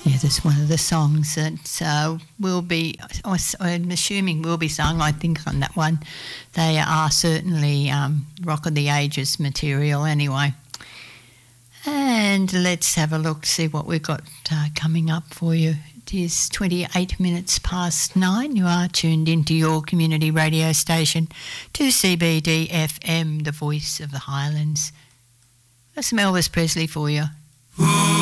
Yeah, that's one of the songs that will be, I'm assuming will be sung, I think, on that one. They are certainly Rock of the Ages material anyway. And let's have a look, see what we've got coming up for you. It is 28 minutes past 9. You are tuned into your community radio station, 2CBD FM, the voice of the Highlands. That's some Elvis Presley for you.